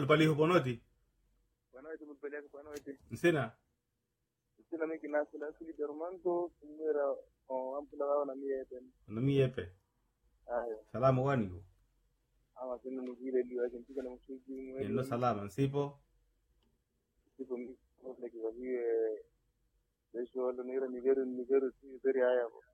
Ulipali huponoti? Panoti mpeleka panoti. Nsina? Sina mimi kinasi la sili Germanto kumera ampula wao na miepe. Na miepe. Ayo. Salamu wanigo. Ama sina nugile liwa kintika na msuji mwe. Neno salama nsipo. Sipo mimi kwa hiyo desho ndo nira nigeru si very haya.